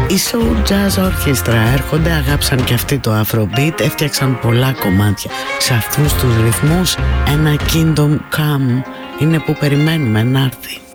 Οι Soul Jazz Orchestra έρχονται, αγάψαν και αυτοί το Afrobeat, έφτιαξαν πολλά κομμάτια σε αυτούς τους ρυθμούς. Ένα Kingdom Come είναι που περιμένουμε να έρθει.